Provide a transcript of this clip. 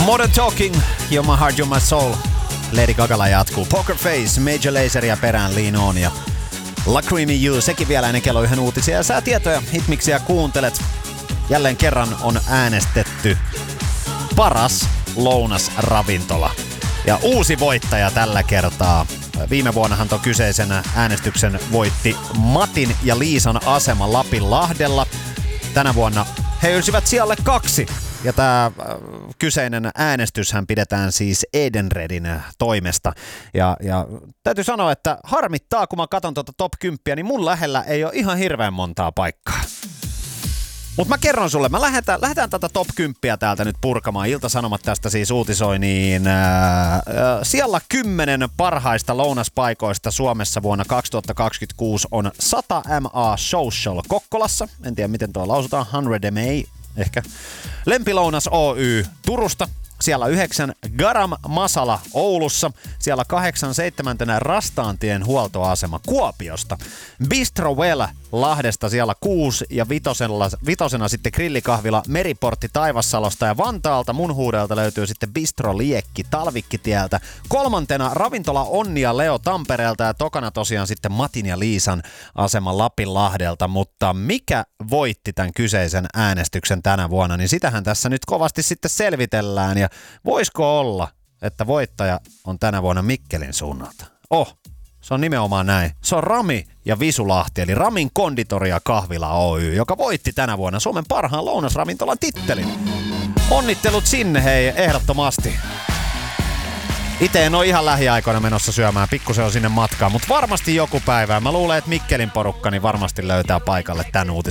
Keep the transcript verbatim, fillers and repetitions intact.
Modern Talking, You're My Heart, You're My Soul. Lady Gagalla jatkuu. Poker Face, Major Lazeria perään, Lean On ja La Creamy You. Sekin vielä ennen kello yhden uutisia. Ja sä tietoja, hitmiksiä kuuntelet. Jälleen kerran on äänestetty paras lounasravintola. Ja uusi voittaja tällä kertaa. Viime vuonnahan tuon kyseisen äänestyksen voitti Matin ja Liisan asema Lapinlahdella. Tänä vuonna he ylsivät sijalle kaksi. Ja tämä äh, kyseinen äänestyshän pidetään siis Edenredin toimesta. Ja, ja täytyy sanoa, että harmittaa, kun mä katson tuota top kymmenen, niin mun lähellä ei ole ihan hirveän montaa paikkaa. Mutta mä kerron sulle, mä lähdetään, lähdetään tätä top kymmenen täältä nyt purkamaan. Ilta-Sanomat tästä siis uutisoi, niin äh, äh, siellä kymmenen parhaista lounaspaikoista Suomessa vuonna kaksituhattakaksikymmentäkuusi on sata M A Social Kokkolassa. En tiedä miten tuo lausutaan, sata M A ehkä. Lempilounas Oy Turusta. Siellä yhdeksän Garam Masala Oulussa. Siellä kahdeksan seitsemäntenä Rastaantien huoltoasema Kuopiosta. Bistro Well Lahdesta siellä kuusi ja vitosena, vitosena sitten grillikahvila Meriportti Taivassalosta ja Vantaalta mun huudelta löytyy sitten Bistro Liekki Talvikkitieltä. Kolmantena ravintola Onnia Leo Tampereelta ja tokana tosiaan sitten Matin ja Liisan asema Lapinlahdelta. Mutta mikä voitti tämän kyseisen äänestyksen tänä vuonna, niin sitähän tässä nyt kovasti sitten selvitellään ja voisiko olla, että voittaja on tänä vuonna Mikkelin suunnalta? Oh, se on nimenomaan näin. Se on Rami ja Visulahti, eli Ramin konditori ja kahvila Oy, joka voitti tänä vuonna Suomen parhaan lounasravintolan tittelin. Onnittelut sinne, hei, ehdottomasti. Itse en ole ihan lähiaikoina menossa syömään, pikkusen on sinne matkaa, mutta varmasti joku päivä. Mä luulen, että Mikkelin porukka niin varmasti löytää paikalle tän uutisen.